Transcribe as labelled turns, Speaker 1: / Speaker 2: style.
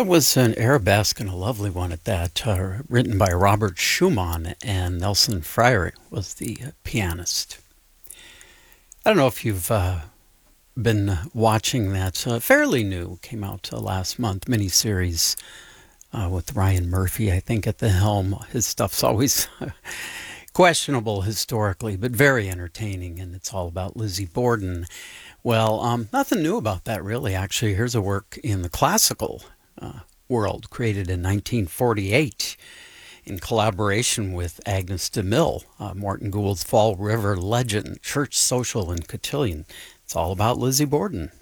Speaker 1: That was an arabesque and a lovely one at that, written by Robert Schumann, and Nelson Freyre was the pianist. I don't know if you've been watching that fairly new, came out last month, miniseries with Ryan Murphy, I think, at the helm. His stuff's always questionable historically, but very entertaining, and it's all about Lizzie Borden. Well, nothing new about that, really. Actually, here's a work in the classical world, created in 1948 in collaboration with Agnes de Mille, Morton Gould's Fall River legend, church, social, and cotillion. It's all about Lizzie Borden.